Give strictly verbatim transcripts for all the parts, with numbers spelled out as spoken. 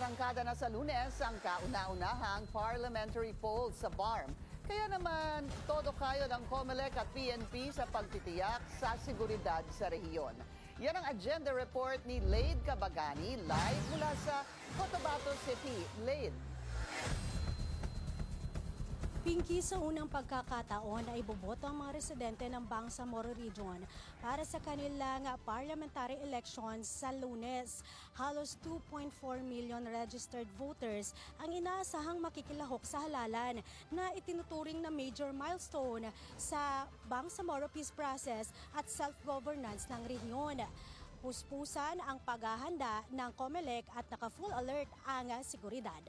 Arangkada na sa Lunes ang kauna-unahang parliamentary poll sa B A R M. Kaya naman, todo kayo ng COMELEC at P N P sa pagtitiyak sa seguridad sa rehiyon. Yan ang agenda report ni Laid Cabagani, live mula sa Cotabato City. Laid. Pinky, sa unang pagkakataon ay iboboto ang mga residente ng Bangsamoro Region para sa kanilang parliamentary elections sa Lunes. Halos two point four million registered voters ang inaasahang makikilahok sa halalan na itinuturing na major milestone sa Bangsamoro peace process at self-governance ng rehiyon. Puspusan ang paghahanda ng COMELEC at naka-full alert ang seguridad.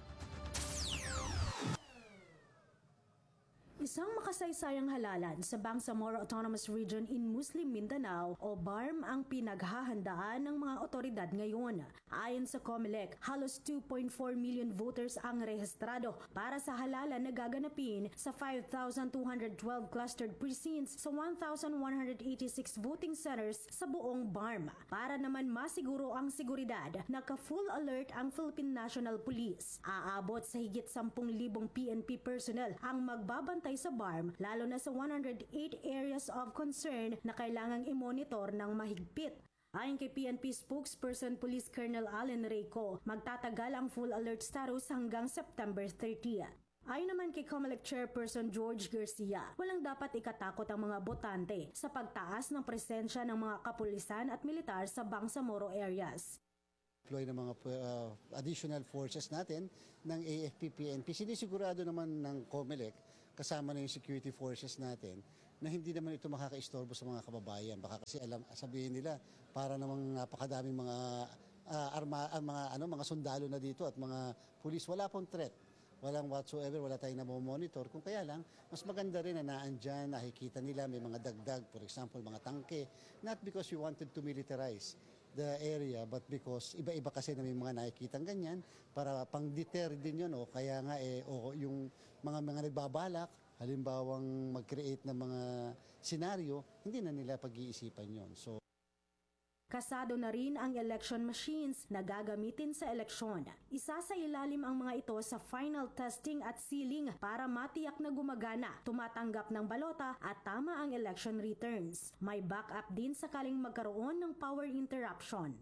Isang makasaysayang halalan sa Bangsamoro Autonomous Region in Muslim Mindanao o B A R M ang pinaghahandaan ng mga otoridad ngayon. Ayon sa COMELEC, halos two point four million voters ang rehistrado para sa halalan na gaganapin sa five thousand two hundred twelve clustered precincts sa one thousand one hundred eighty-six voting centers sa buong B A R M. Para naman masiguro ang seguridad, naka-full alert ang Philippine National Police. Aabot sa higit ten thousand P N P personnel ang magbabantay sa B A R M, lalo na sa one hundred eight areas of concern na kailangang i-monitor ng mahigpit. Ayon kay P N P spokesperson Police Colonel Allen Reyco, magtatagal ang full alert status hanggang September thirtieth. Ayon naman kay COMELEC Chairperson George Garcia, walang dapat ikatakot ang mga botante sa pagtaas ng presensya ng mga kapulisan at militar sa Bangsamoro areas. Deploy ng mga uh, additional forces natin ng A F P P N P. Sinisigurado naman ng COMELEC kasama na yung security forces natin na hindi naman ito makakaistorbo sa mga kababayan. Baka kasi alam sabihin nila para namang napakadaming mga uh, arma uh, mga ano mga sundalo na dito at mga pulis, wala pong threat. Walang whatsoever, wala tayong namomonitor. Kung kaya lang, mas maganda rin na naandyan, nakikita nila may mga dagdag, for example, mga tangke. Not because we wanted to militarize the area, but because iba-iba kasi na may mga nakikitang ganyan, para pang-deter din yun. O kaya nga, eh, o yung mga mga nagbabalak, halimbawang mag-create ng mga senaryo, hindi na nila pag-iisipan yun. So, kasado na rin ang election machines na gagamitin sa eleksyon. Isa sa ilalim ang mga ito sa final testing at sealing para matiyak na gumagana, tumatanggap ng balota at tama ang election returns. May backup din sakaling magkaroon ng power interruption.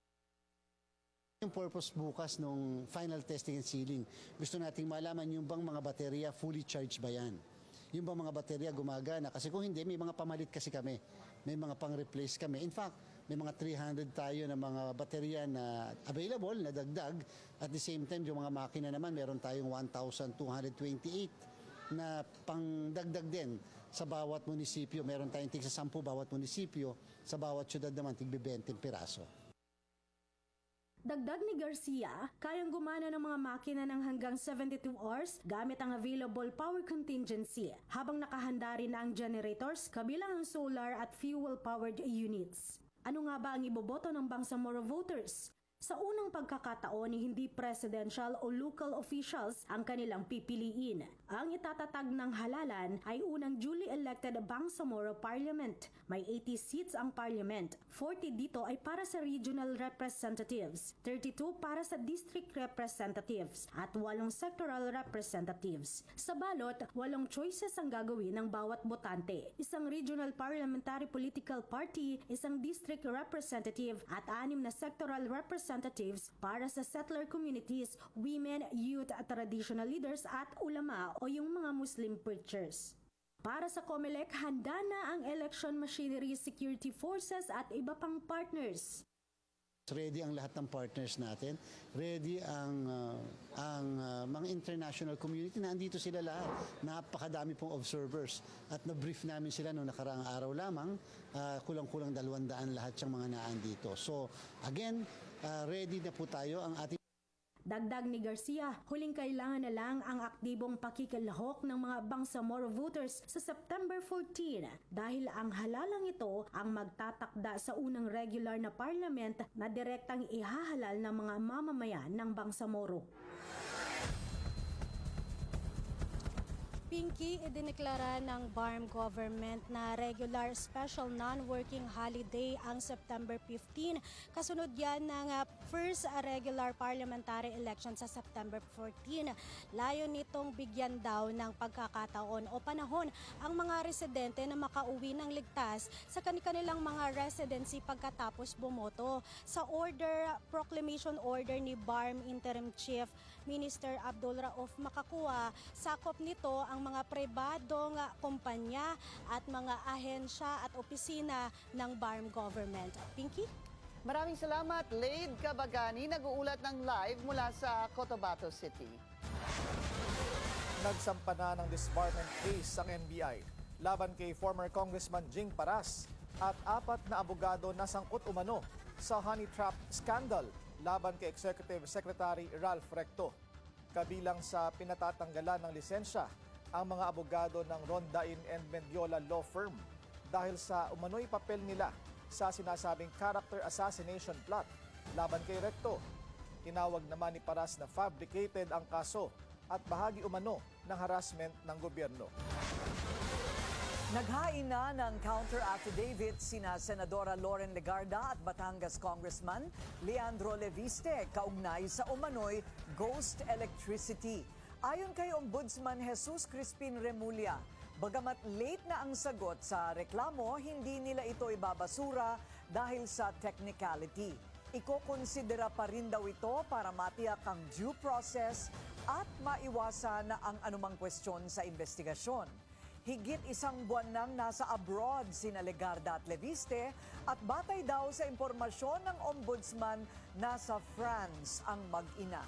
Yung purpose bukas nung final testing and sealing, gusto nating malaman yung bang mga baterya fully charged ba yan? Yung bang mga baterya gumagana? Kasi kung hindi, may mga pamalit kasi kami. May mga pang-replace kami. In fact, may mga three hundred tayo na mga baterya na available, na dagdag. At the same time, yung mga makina naman, meron tayong one thousand two hundred twenty-eight na pang-dagdag din sa bawat munisipyo. Meron tayong tig sa sampu bawat munisipyo. Sa bawat syudad naman, tig twenty piraso. Dagdag ni Garcia, kayang gumana ng mga makina ng hanggang seventy-two hours gamit ang available power contingency, habang nakahanda rin ang generators kabilang ang solar at fuel-powered units. Ano nga ba ang iboboto ng Bangsamoro voters? Sa unang pagkakataon, hindi presidential o local officials ang kanilang pipiliin. Ang itatatag ng halalan ay unang duly elected Bangsamoro Parliament. May eighty seats ang Parliament. forty dito ay para sa regional representatives, thirty-two para sa district representatives, at walong sectoral representatives. Sa balot, walong choices ang gagawin ng bawat botante. Isang regional parliamentary political party, isang district representative, at anim na sectoral representatives representatives para sa settler communities, women, youth, traditional leaders at ulama o yung mga Muslim preachers. Para sa COMELEC, handa na ang election machinery, security forces at iba pang partners. Ready ang lahat ng partners natin. Ready ang uh, ang uh, mga international community na andito sila lahat. Napakadami pong observers at na-brief namin sila noong nakaraang araw lamang. Uh, kulang-kulang dalawang daan lahat siyang mga naandito. So again, uh, ready na po tayo. Ang ating Dagdag ni Garcia, huling kailangan na lang ang aktibong pakikilahok ng mga Bangsamoro voters sa September fourteenth dahil ang halalang ito ang magtatakda sa unang regular na parliament na direktang ihahalal ng mga mamamayan ng Bangsamoro. Pinky, idineklara ng B A R M government na regular special non-working holiday ang September fifteenth. Kasunod yan ng uh, first uh, regular parliamentary election sa September fourteenth. Layo nitong bigyan daw ng pagkakataon o panahon ang mga residente na makauwi ng ligtas sa kanilang mga residency pagkatapos bumoto. Sa order, proclamation order ni B A R M Interim Chief Minister Abdul Rauf Makakua, sakop nito ang mga pribadong kumpanya at mga ahensya at opisina ng B A R M government. Pinky? Maraming salamat, Laid Kabagani, nag-uulat ng live mula sa Cotabato City. Nagsampa na ng disbarment case ang N B I laban kay former Congressman Jing Paras at apat na abogado na sangkot umano sa honey trap scandal laban kay Executive Secretary Ralph Recto. Kabilang sa pinatatanggalan ng lisensya ang mga abogado ng Rondain and Mendiola Law Firm dahil sa umano'y papel nila sa sinasabing character assassination plot laban kay Recto. Tinawag naman ni Paras na fabricated ang kaso at bahagi umano ng harassment ng gobyerno. Naghain na ng counter affidavit sina Senadora Loren Legarda at Batangas Congressman Leandro Leviste kaugnay sa umano'y ghost electricity. Ayon kay Ombudsman Jesus Crispin Remulla, bagamat late na ang sagot sa reklamo, hindi nila ito ibabasura dahil sa technicality. Ikokonsidera pa rin daw ito para matiyak ang due process at maiwasan na ang anumang kwestiyon sa investigasyon. Higit isang buwan nang nasa abroad sina Legarda at Leviste at batay daw sa impormasyon ng Ombudsman, nasa France ang mag-ina.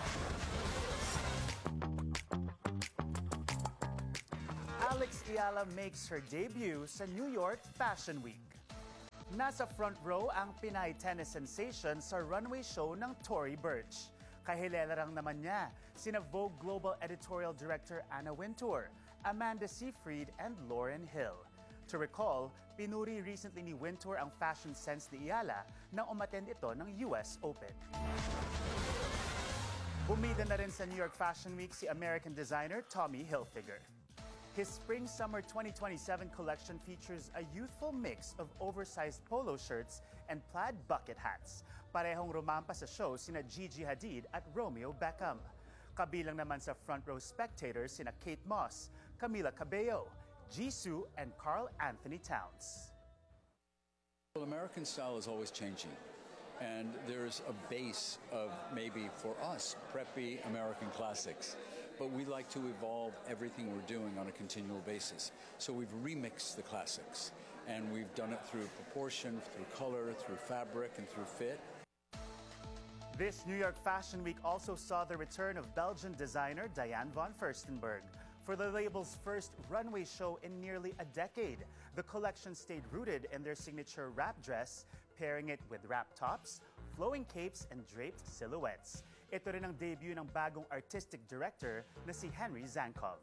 Alex Ayala makes her debut sa New York Fashion Week. Nasa front row ang Pinay tennis sensation sa runway show ng Tory Burch. Kahilelarang naman niya sina Vogue Global Editorial Director Anna Wintour, Amanda Seyfried, and Lauryn Hill. To recall, pinuri recently ni Wintour ang fashion sense ni Ayala nang umattend ito ng U S Open. Bumida na rin sa New York Fashion Week si American designer Tommy Hilfiger. His Spring-Summer twenty twenty-seven collection features a youthful mix of oversized polo shirts and plaid bucket hats. Parehong rumampa sa show sina Gigi Hadid at Romeo Beckham. Kabilang naman sa front row spectators sina Kate Moss, Camila Cabello, Jisoo, and Carl Anthony Towns. Well, American style is always changing, and there's a base of maybe for us preppy American classics, but we like to evolve everything we're doing on a continual basis. So we've remixed the classics, and we've done it through proportion, through color, through fabric, and through fit. This New York Fashion Week also saw the return of Belgian designer Diane von Furstenberg. For the label's first runway show in nearly a decade, the collection stayed rooted in their signature wrap dress, pairing it with wrap tops, flowing capes, and draped silhouettes. Ito rin ang debut ng bagong artistic director na si Henry Zankov.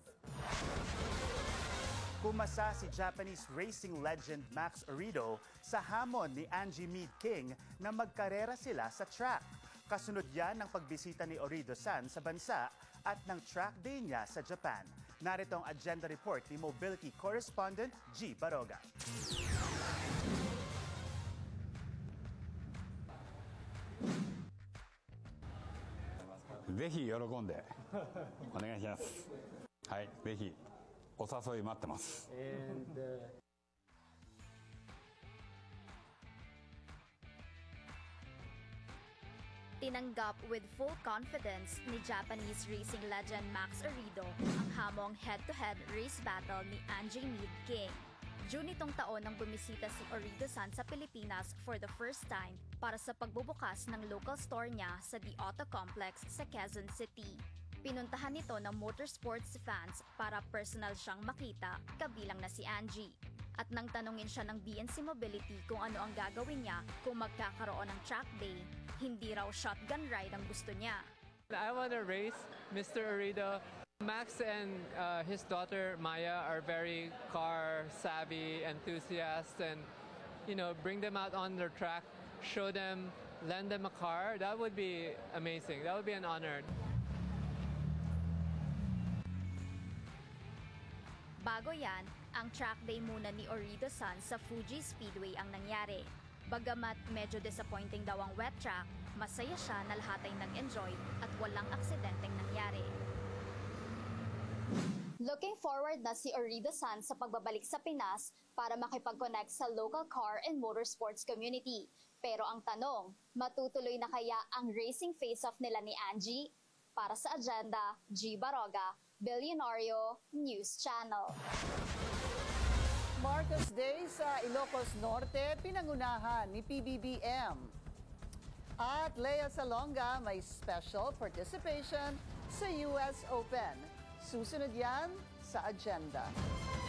Pumasa si Japanese racing legend Max Orido sa hamon ni Angie Meade King na magkarera sila sa track. Kasunod yan ng pagbisita ni Orido-san sa bansa at ng track day niya sa Japan. Narito ang agenda report ni Mobility Correspondent G. Baroga. ぜひ喜んでお願いします。はい、ぜひお誘い待ってます。 Tinanggap with full confidence ni Japanese racing legend Max Orido ang hamong head-to-head race battle ni Angie Meade King. June nitong taon nang bumisita si Orido-san sa Pilipinas for the first time para sa pagbubukas ng local store niya sa The Auto Complex sa Quezon City. Pinuntahan nito ng motorsports fans para personal siyang makita, kabilang na si Angie. At nang tanungin siya ng B N C Mobility kung ano ang gagawin niya kung magkakaroon ng track day, hindi raw shotgun ride ang gusto niya. I want to race Mister Orido. Max and uh, his daughter Maya are very car savvy enthusiasts, and you know, bring them out on their track, show them, lend them a car. That would be amazing. That would be an honor. Bago yan, ang track day muna ni Orido-san sa Fuji Speedway ang nangyari. Bagamat medyo disappointing daw ang wet track, masaya siya na lahat ay nag-enjoy at walang aksidenteng nangyari. Looking forward na si Orido-san sa pagbabalik sa Pinas para makipag-connect sa local car and motorsports community. Pero ang tanong, matutuloy na kaya ang racing face-off nila ni Angie? Para sa Agenda, G. Baroga, Billionario News Channel. Marcos Day sa Ilocos Norte, pinangunahan ni P B B M. At Lea Salonga may special participation sa U S Open. Susunod yan sa Agenda.